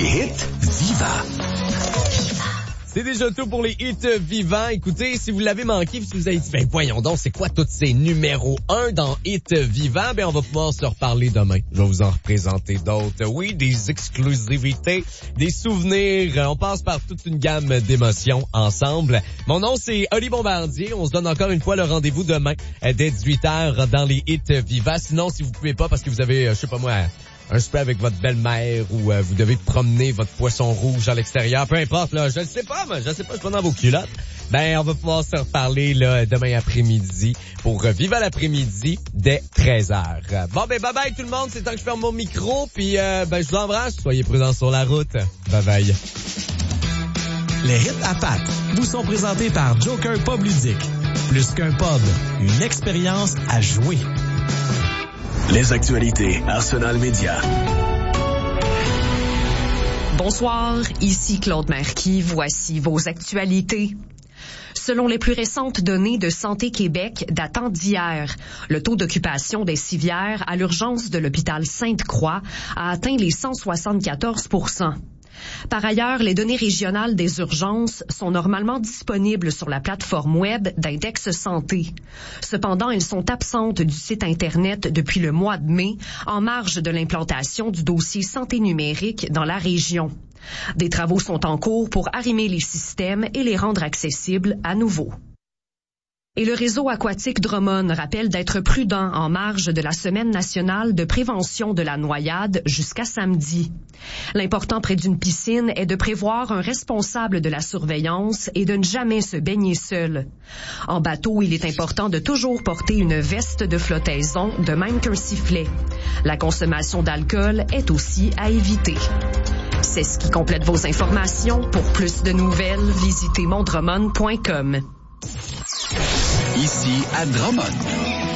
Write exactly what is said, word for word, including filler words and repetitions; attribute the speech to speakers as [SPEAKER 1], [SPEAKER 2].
[SPEAKER 1] hits vivants.
[SPEAKER 2] C'est déjà tout pour les hits vivants. Écoutez, si vous l'avez manqué, si vous avez dit, ben voyons donc, c'est quoi tous ces numéros un dans hits vivants? Ben on va pouvoir se reparler demain. Je vais vous en représenter d'autres. Oui, des exclusivités, des souvenirs. On passe par toute une gamme d'émotions ensemble. Mon nom, c'est Oli Bombardier. On se donne encore une fois le rendez-vous demain dès dix-huit heures dans les hits vivants. Sinon, si vous pouvez pas parce que vous avez, je sais pas moi, un souper avec votre belle-mère ou euh, vous devez promener votre poisson rouge à l'extérieur, peu importe, là, je ne sais pas, moi, je ne sais pas, je suis pas dans vos culottes. Ben, on va pouvoir se reparler là demain après-midi pour euh, Viva l'après-midi dès treize heures. Bon, ben, bye bye tout le monde, c'est temps que je ferme mon micro, puis euh, ben, je vous embrasse, soyez prudents sur la route. Bye bye.
[SPEAKER 3] Les hits à Pat vous sont présentés par Joker Pub Ludique. Plus qu'un pub, une expérience à jouer.
[SPEAKER 1] Les actualités Arsenal Média.
[SPEAKER 4] Bonsoir, ici Claude Marquis, voici vos actualités. Selon les plus récentes données de Santé Québec datant d'hier, le taux d'occupation des civières à l'urgence de l'hôpital Sainte-Croix a atteint les cent soixante-quatorze pour cent. Par ailleurs, les données régionales des urgences sont normalement disponibles sur la plateforme web d'Index Santé. Cependant, elles sont absentes du site Internet depuis le mois de mai, en marge de l'implantation du dossier santé numérique dans la région. Des travaux sont en cours pour arrimer les systèmes et les rendre accessibles à nouveau. Et le réseau aquatique Drummond rappelle d'être prudent en marge de la Semaine nationale de prévention de la noyade jusqu'à samedi. L'important près d'une piscine est de prévoir un responsable de la surveillance et de ne jamais se baigner seul. En bateau, il est important de toujours porter une veste de flottaison, de même qu'un sifflet. La consommation d'alcool est aussi à éviter. C'est ce qui complète vos informations. Pour plus de nouvelles, visitez mon drummond point com.
[SPEAKER 1] Ici à Drummond.